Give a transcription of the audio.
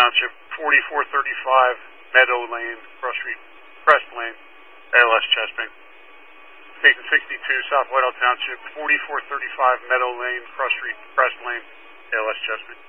Township, 4435 Meadow Lane, Cross Street, Crest Lane, ALS Chesapeake. Station 62, South Whitehall Township, 4435 Meadow Lane, Cross Street, Crest Lane, ALS Chesapeake.